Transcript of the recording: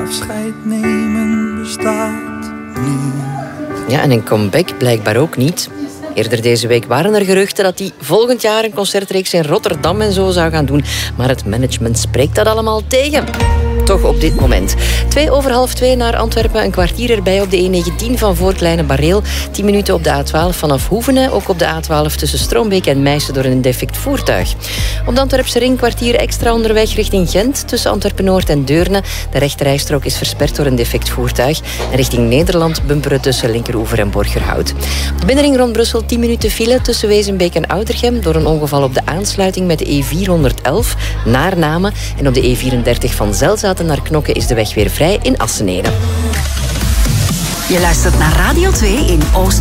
afscheid nemen bestaat niet. Ja, en een comeback blijkbaar ook niet. Eerder deze week waren er geruchten dat hij volgend jaar een concertreeks in Rotterdam en zo zou gaan doen. Maar het management spreekt dat allemaal tegen. Toch op dit moment. 2:02 naar Antwerpen, een kwartier erbij op de E19 van Voorkleine Bareel. 10 minuten op de A12 vanaf Hoevenen. Ook op de A12 tussen Stroombeek en Meissen door een defect voertuig. Op de Antwerpse ring kwartier extra onderweg richting Gent. Tussen Antwerpen-Noord en Deurne. De rechterrijstrook is versperd door een defect voertuig. En richting Nederland bumperen tussen Linkeroever en Borgerhout. De binnenring rond Brussel 10 minuten file tussen Wezenbeek en Oudergem. Door een ongeval op de aansluiting met de E411 naar Namen. En op de E34 van Zelzaten naar Knokke is de weg weer vrij in Assenede. Je luistert naar Radio 2 in Oost.